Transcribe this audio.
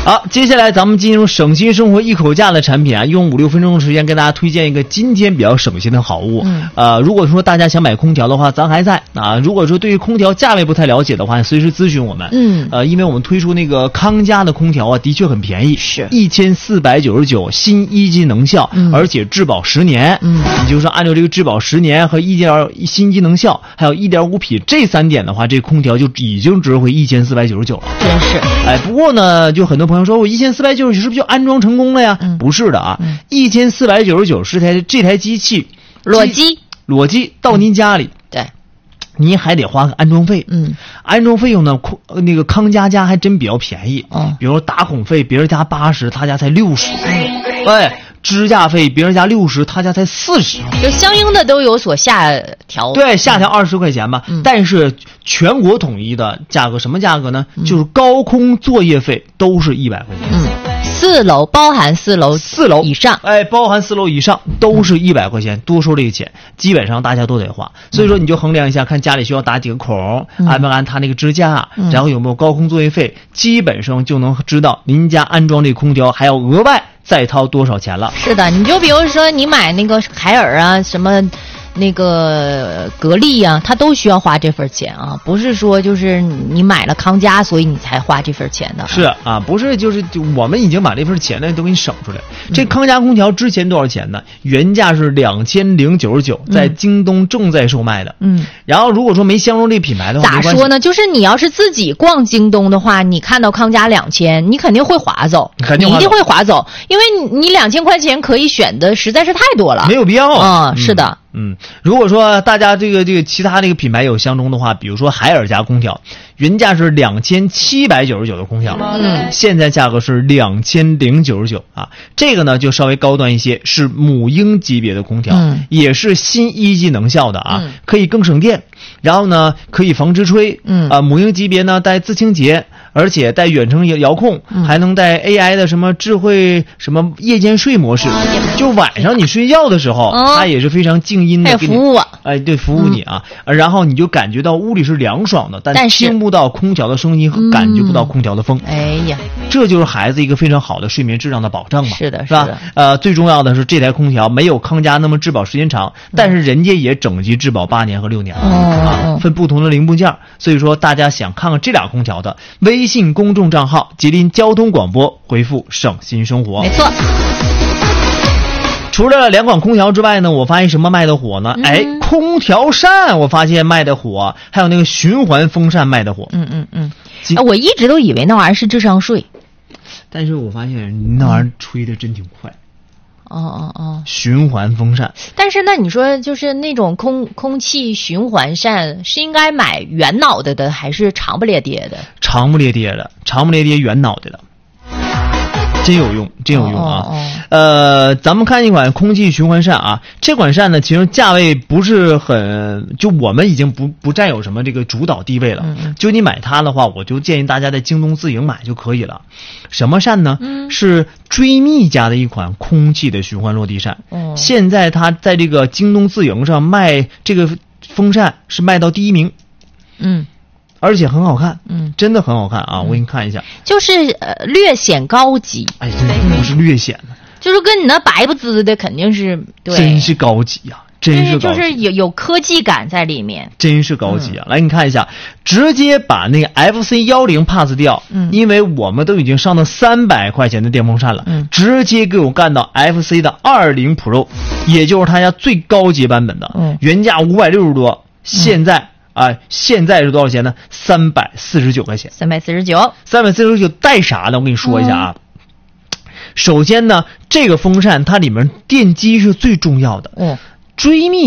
好，接下来咱们进入省心生活一口价的产品啊，用5-6分钟的时间给大家推荐一个今天比较省心的好物。如果说大家想买空调的话，咱还在啊。如果说对于空调价位不太了解的话，随时咨询我们。因为我们推出那个康佳的空调啊，的确很便宜，是1499，新1级能效，而且质保10年。你就说按照这个质保10年和新1级能效，还有1.5匹这3点的话，这空调就已经值回1499了。 真是。 不过呢，就很多朋友说我1499是不是就安装成功了呀？不是的啊，1499是这台机器裸机到您家里， 对， 您还得花个安装费。安装费用呢，那个康佳家还真比较便宜。比如打孔费，别人家80，他家才60。支架费别人家60，他家才40， 就相应的都有所下调。 对，下调20块钱吧。但是全国统一的价格，什么价格呢？就是高空作业费都是100块钱。 4楼包含4楼以上， 包含4楼以上都是100块钱，多收这个钱，基本上大家都得花。所以说你就衡量一下，看家里需要打几个孔，安不安它那个支架，然后有没有高空作业费，基本上就能知道您家安装这空调还要额外再掏多少钱了。 是的，你就比如说你买那个海尔啊，什么那个格力啊，它都需要花这份钱啊，不是说就是你买了康佳所以你才花这份钱的。 是啊，不是就我们已经把这份钱呢都给你省出来。这康佳空调之前多少钱呢？原价是2099，在京东正在售卖的。然后如果说没相中这品牌的话， 咋说呢？就是你要是自己逛京东的话，你看到康佳2000，你肯定会划走，你一定会划走，因为你2000块钱可以选的实在是太多了， 没有必要。 是的。 如果说大家这个其他这个品牌有相中的话，比如说海尔家空调，原价是2799的空调，现在价格是2099啊。这个呢就稍微高端一些，是母婴级别的空调，也是新1级能效的啊，可以更省电，然后呢可以防直吹，母婴级别呢带自清洁，而且带远程遥控，还能带 AI 的什么智慧什么夜间睡模式，就晚上你睡觉的时候，它也是非常静音的， 服务对，服务你啊，然后你就感觉到屋里是凉爽的，但听不到空调的声音和感觉不到空调的风。这就是孩子一个非常好的睡眠质量的保障嘛。 是的， 是吧？最重要的是这台空调没有康佳那么质保时间长，但是人家也整机质保8年和6年分不同的零部件，所以说大家想看看这俩空调的，微信公众账号吉林交通广播回复省心生活。 没错。 除了2款空调之外呢，我发现什么卖的火呢？空调扇我发现卖的火，还有那个循环风扇卖的火。 我一直都以为那玩意儿是智商税， 但是我发现那玩意儿吹的真挺快。循环风扇。 但是那你说就是那种空气循环扇是应该买圆脑袋的还是长不列颠的？ 长不列颠的，长不列颠圆脑袋的。真有用啊！咱们看一款空气循环扇啊，这款扇呢，其实价位不是很，就我们已经不占有什么这个主导地位了。就你买它的话，我就建议大家在京东自营买就可以了。什么扇呢？是追觅家的一款空气的循环落地扇。现在它在这个京东自营上卖这个风扇是卖到第1名。而且很好看，真的很好看啊！我给你看一下， 就是略显高级。 不是略显的， 就是跟你那白不滋的肯定是对， 真是高级呀，真是高级， 就是有科技感在里面， 真是高级啊！来，你看一下，直接把那个 FC10 pass 掉，因为我们都已经上到300块钱的电风扇了，直接给我干到 FC 的20 Pro， 也就是它家最高级版本的，原价560多，现在是多少钱呢？349块钱。349带啥呢？我跟你说一下啊。首先呢，这个风扇它里面电机是最重要的。追觅